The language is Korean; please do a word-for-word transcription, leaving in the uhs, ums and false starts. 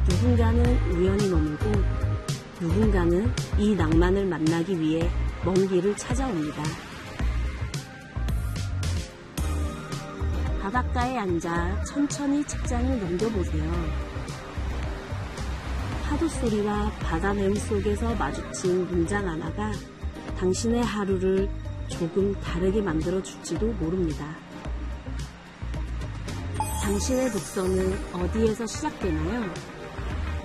누군가는 우연히 머물고 누군가는 이 낭만을 만나기 위해 먼 길을 찾아옵니다. 바닷가에 앉아 천천히 책장을 넘겨보세요. 파도 소리와 바다 내음 속에서 마주친 문장 하나가 당신의 하루를 조금 다르게 만들어 줄지도 모릅니다. 당신의 독서는 어디에서 시작되나요?